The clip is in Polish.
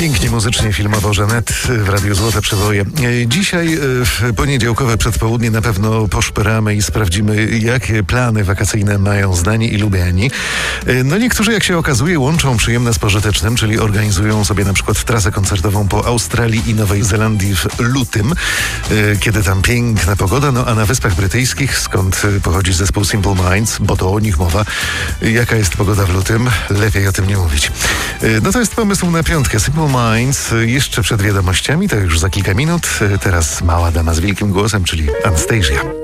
Pięknie muzycznie, filmowo Żanet w Radiu Złote Przeboje. Dzisiaj w poniedziałkowe przedpołudnie na pewno poszperamy i sprawdzimy, jakie plany wakacyjne mają znani i lubiani. No niektórzy, jak się okazuje, łączą przyjemne z pożytecznym, czyli organizują sobie na przykład trasę koncertową po Australii i Nowej Zelandii w lutym, kiedy tam piękna pogoda, no a na Wyspach Brytyjskich, skąd pochodzi zespół Simple Minds, bo to o nich mowa, jaka jest pogoda w lutym, lepiej o tym nie mówić. No to jest pomysł na piątkę. Simple Minds jeszcze przed wiadomościami, to już za kilka minut. Teraz mała dama z wielkim głosem, czyli Anastasia.